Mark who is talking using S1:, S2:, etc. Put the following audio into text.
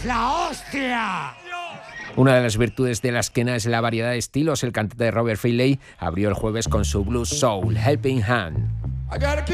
S1: la hostia!
S2: Una de las virtudes de la esquena es la variedad de estilos. El cantante Robert Finlay abrió el jueves con su blues soul, Helping Hand.